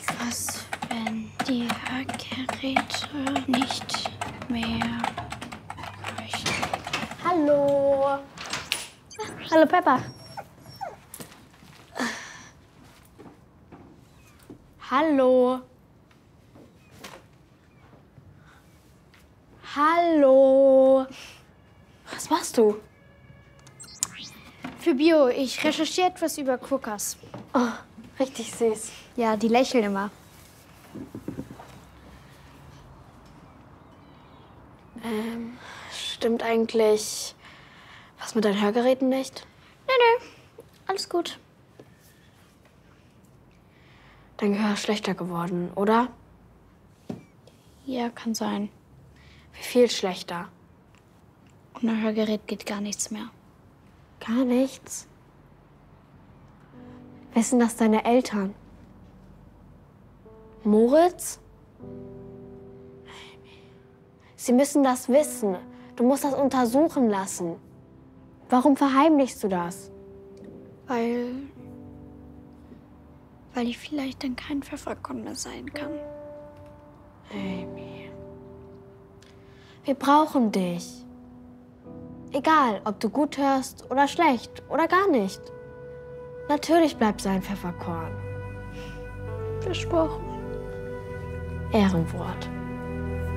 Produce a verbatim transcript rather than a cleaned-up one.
Was, wenn die Hörgeräte nicht mehr leuchten? Hallo. Hallo, Peppa. Hallo. Hallo. Was machst du? Für Bio. Ich recherchiere etwas über Quokkas. Oh, richtig süß. Ja, die lächeln immer. Ähm, stimmt eigentlich was mit deinen Hörgeräten nicht? Nö, nö. Alles gut. Dein Gehör ist schlechter geworden, oder? Ja, kann sein. Wie viel schlechter? Ohne Hörgerät geht gar nichts mehr. Gar nichts. Wissen das deine Eltern? Moritz? Sie müssen das wissen. Du musst das untersuchen lassen. Warum verheimlichst du das? Weil... Weil ich vielleicht dann kein Pfefferkorn mehr sein kann. Amy. Wir brauchen dich. Egal, ob du gut hörst oder schlecht oder gar nicht. Natürlich bleibst du ein Pfefferkorn. Versprochen. Ehrenwort.